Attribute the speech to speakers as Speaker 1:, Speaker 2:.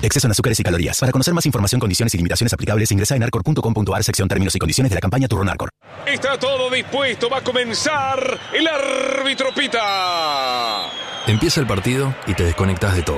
Speaker 1: Exceso en azúcares y calorías. Para conocer más información, condiciones y limitaciones aplicables, ingresa en arcor.com.ar, sección términos y condiciones de la campaña Turrón Arcor.
Speaker 2: Está todo dispuesto, va a comenzar. El árbitro pita.
Speaker 3: Empieza el partido y te desconectas de todo.